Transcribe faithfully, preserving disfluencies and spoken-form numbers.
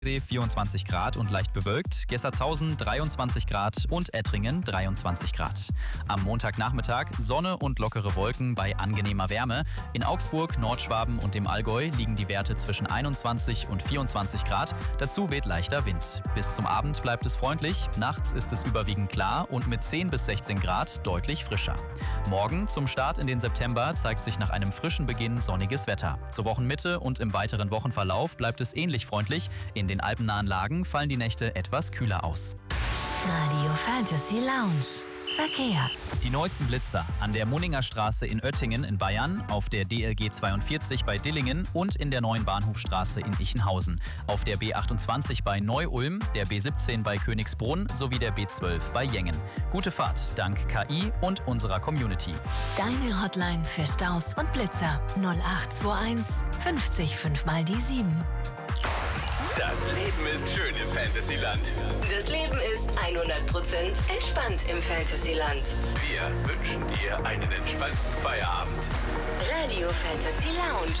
vierundzwanzig Grad und leicht bewölkt, Gessertshausen dreiundzwanzig Grad und Ettringen dreiundzwanzig Grad. Am Montagnachmittag Sonne und lockere Wolken bei angenehmer Wärme. In Augsburg, Nordschwaben und dem Allgäu liegen die Werte zwischen einundzwanzig und vierundzwanzig Grad. Dazu weht leichter Wind. Bis zum Abend bleibt es freundlich. Nachts ist es überwiegend klar und mit zehn bis sechzehn Grad deutlich frischer. Morgen zum Start in den September zeigt sich nach einem frischen Beginn sonniges Wetter. Zur Wochenmitte und im weiteren Wochenverlauf bleibt es ähnlich freundlich. In den alpennahen Lagen fallen die Nächte etwas kühler aus. Radio Fantasy Lounge. Verkehr. Die neuesten Blitzer an der Munninger Straße in Oettingen in Bayern, auf der D L G zweiundvierzig bei Dillingen und in der neuen Bahnhofstraße in Ichenhausen, auf der B achtundzwanzig bei Neu-Ulm, der B siebzehn bei Königsbrunn sowie der B zwölf bei Jengen. Gute Fahrt dank K I und unserer Community. Deine Hotline für Staus und Blitzer null acht zwei eins fünfzig fünf mal die sieben. Das Leben ist schön im Fantasyland. Das Leben ist hundert Prozent entspannt im Fantasyland. Wir wünschen dir einen entspannten Feierabend. Radio Fantasy Lounge.